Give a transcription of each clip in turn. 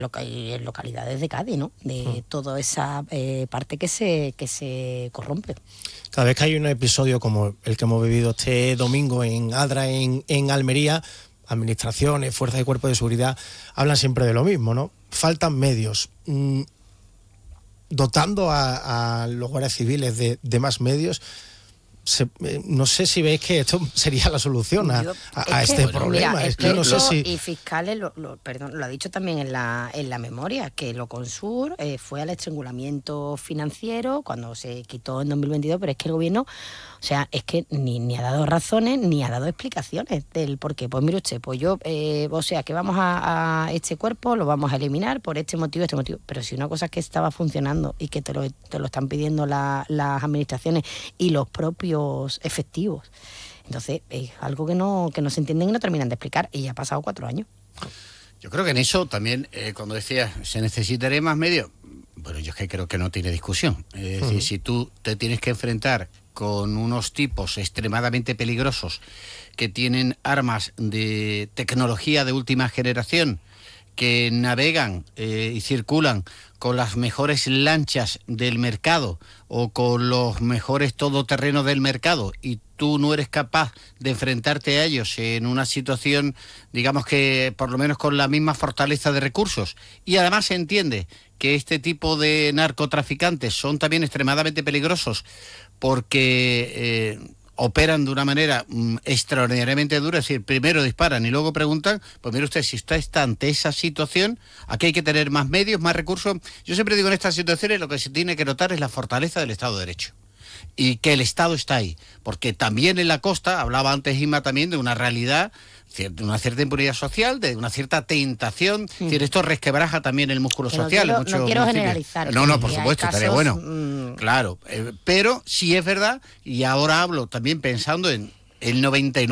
en localidades de Cádiz, ¿no? De toda esa parte que se corrompe. Cada vez que hay un episodio como el que hemos vivido este domingo en Adra, en Almería, administraciones, fuerzas y cuerpos de seguridad hablan siempre de lo mismo, ¿no? Faltan medios. Dotando a los guardias civiles de más medios, no sé si veis que esto sería la solución a este problema. Mira, es que no sé si... Y fiscales, lo ha dicho también en la memoria, que Loconsur fue al estrangulamiento financiero cuando se quitó en 2022, pero es que el gobierno, o sea, es que ni ha dado razones ni ha dado explicaciones del por qué. Pues mire usted, pues yo, o sea, que vamos a este cuerpo, lo vamos a eliminar por este motivo. Pero si una cosa es que estaba funcionando y que te lo están pidiendo las administraciones y los propios efectivos, entonces es algo que no se entienden y no terminan de explicar, y ya ha pasado 4 años. Yo creo que en eso también, cuando decías, ¿se necesitaría más medios? Bueno, yo es que creo que no tiene discusión. Es decir, si tú te tienes que enfrentar con unos tipos extremadamente peligrosos que tienen armas de tecnología de última generación, que navegan y circulan con las mejores lanchas del mercado o con los mejores todoterrenos del mercado, y tú no eres capaz de enfrentarte a ellos en una situación, digamos que por lo menos con la misma fortaleza de recursos, y además se entiende que este tipo de narcotraficantes son también extremadamente peligrosos porque operan de una manera extraordinariamente dura, es decir, primero disparan y luego preguntan. Pues mire usted, si usted está ante esa situación, aquí hay que tener más medios, más recursos. Yo siempre digo, en estas situaciones lo que se tiene que notar es la fortaleza del Estado de Derecho, y que el Estado está ahí, porque también en la costa, hablaba antes Inma también de una realidad, de una cierta impunidad social, de una cierta tentación. Es decir, esto resquebraja también el músculo social. No quiero generalizar. No, por supuesto, estaría bueno. Claro, pero sí es verdad, y ahora hablo también pensando en el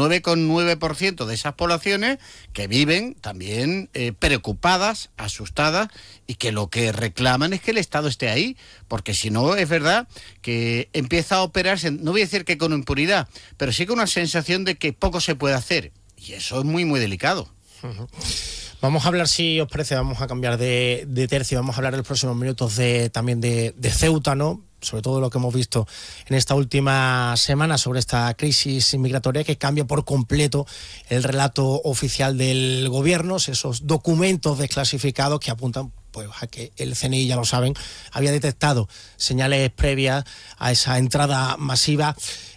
99,9% de esas poblaciones que viven también preocupadas, asustadas, y que lo que reclaman es que el Estado esté ahí, porque si no, es verdad que empieza a operarse, no voy a decir que con impunidad, pero sí con una sensación de que poco se puede hacer, y eso es muy, muy delicado. Vamos a hablar, si os parece, vamos a cambiar de tercio, vamos a hablar en los próximos minutos también de Ceuta, ¿no? Sobre todo lo que hemos visto en esta última semana sobre esta crisis migratoria que cambia por completo el relato oficial del gobierno, esos documentos desclasificados que apuntan pues a que el CNI, ya lo saben, había detectado señales previas a esa entrada masiva.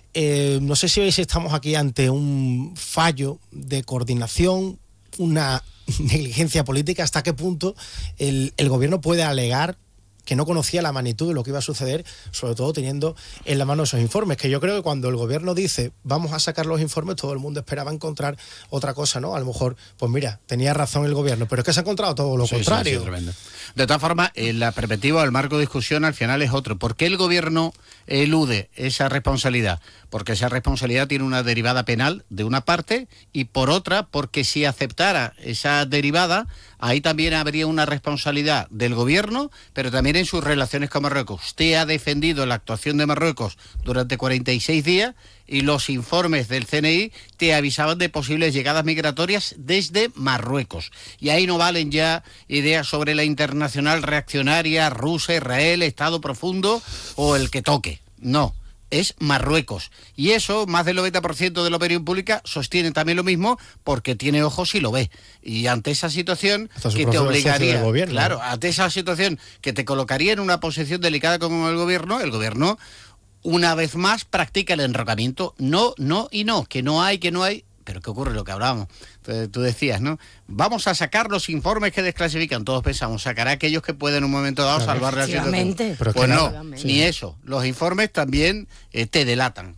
No sé si veis si estamos aquí ante un fallo de coordinación, una negligencia política. ¿Hasta qué punto el gobierno puede alegar que no conocía la magnitud de lo que iba a suceder, sobre todo teniendo en la mano esos informes? Que yo creo que cuando el gobierno dice vamos a sacar los informes, todo el mundo esperaba encontrar otra cosa, ¿no? A lo mejor, pues mira, tenía razón el gobierno, pero es que se ha encontrado todo lo contrario. Sí, tremendo. De todas formas, la perspectiva, el marco de discusión al final es otro. ¿Por qué el gobierno elude esa responsabilidad? Porque esa responsabilidad tiene una derivada penal de una parte, y por otra, porque si aceptara esa derivada, ahí también habría una responsabilidad del gobierno, pero también en sus relaciones con Marruecos. Usted ha defendido la actuación de Marruecos durante 46 días y los informes del CNI te avisaban de posibles llegadas migratorias desde Marruecos. Y ahí no valen ya ideas sobre la internacional reaccionaria, Rusia, Israel, Estado profundo o el que toque. No. Es Marruecos. Y eso, más del 90% de la opinión pública sostiene también lo mismo, porque tiene ojos y lo ve. Y ante esa situación que te obligaría, claro, ante esa situación que te colocaría en una posición delicada como el gobierno, una vez más, practica el enrocamiento. No, que no hay. Pero ¿qué ocurre? Lo que hablábamos. Entonces, tú decías, ¿no? Vamos a sacar los informes que desclasifican. Todos pensamos, sacará aquellos que pueden en un momento dado salvar la situación. Pues no, ni eso. Los informes también te delatan.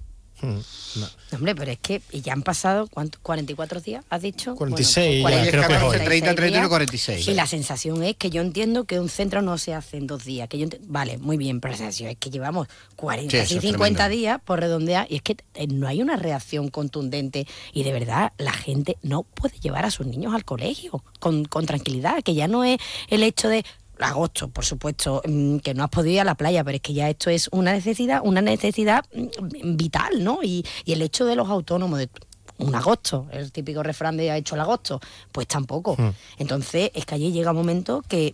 No. Hombre, pero es que ya han pasado, ¿cuántos? ¿44 días, has dicho? 46, bueno, pues, creo que es hoy. 30, 31, 46. Y la sensación es que yo entiendo que un centro no se hace en 2 días. Vale, muy bien, pero la sensación es que llevamos 40 y 50 días por redondear, y es que no hay una reacción contundente, y de verdad la gente no puede llevar a sus niños al colegio con tranquilidad, que ya no es el hecho de agosto, por supuesto, que no has podido ir a la playa, pero es que ya esto es una necesidad vital, ¿no? Y el hecho de los autónomos, un agosto, el típico refrán de ha hecho el agosto, pues tampoco. Entonces es que allí llega un momento que